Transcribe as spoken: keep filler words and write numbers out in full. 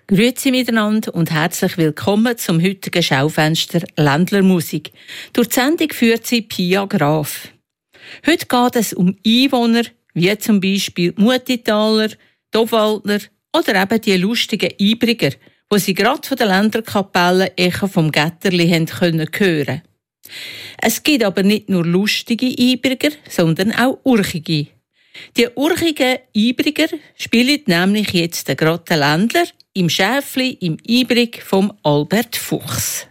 Grüezi miteinander und herzlich willkommen zum heutigen Schaufenster Ländlermusik. Durch die Sendung führt sie Pia Graf. Heute geht es um Einwohner, wie zum Beispiel Muttitaler, Dobwaldner oder eben die lustigen Ibriger, wo sie gerade von der Länderkapelle Echo vom Gätterli haben können hören. Es gibt aber nicht nur lustige Ibriger, sondern auch urchige. Die urchigen Ibriger spielen nämlich jetzt gerade den Ländler im Schäfli im Ibrig vom Albert Fuchs.